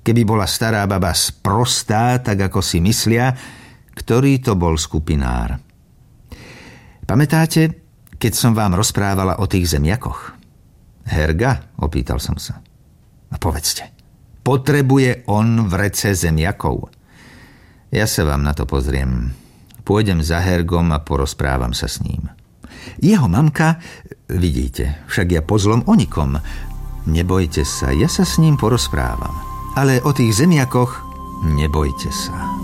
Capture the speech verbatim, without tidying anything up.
Keby bola stará baba sprostá, tak ako si myslia, ktorý to bol skupinár. Pamätáte, keď som vám rozprávala o tých zemiakoch? Herga, opýtal som sa. A povedzte, potrebuje on vrece zemiakov? Ja sa vám na to pozriem. Pôjdem za Hergom a porozprávam sa s ním. Jeho mamka, vidíte, však ja pozlom o nikom. Nebojte sa, ja sa s ním porozprávam. Ale o tých zemiakoch nebojte sa.